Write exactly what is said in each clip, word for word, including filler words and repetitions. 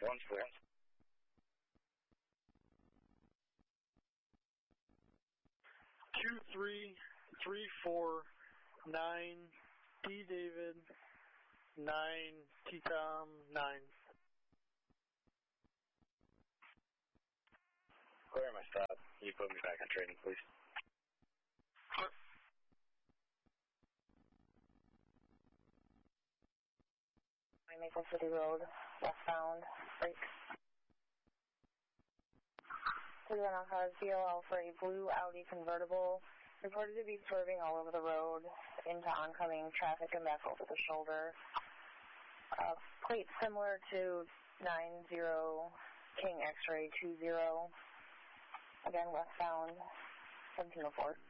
One's clear. Two three three four nine D David nine T Tom nine. Clear my stop. Can you put me back on training, please? Clear. Maple City Road, westbound, break. three one Alpha Z L L for a blue Audi convertible, reported to be swerving all over the road into oncoming traffic and back over the shoulder. Uh, plate similar to nine zero King X-ray two zero, again westbound, seventeen oh four.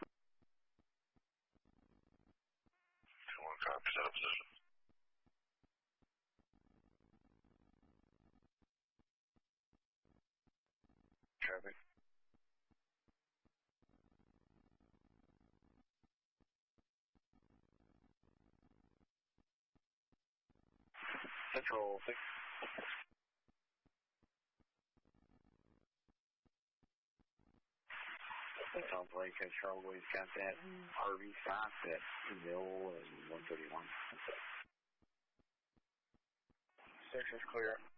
two one copy, set up position. Traffic. Central six. It sounds like uh, Charlie's got that R V stop at Mill and one thirty-one. Six is clear.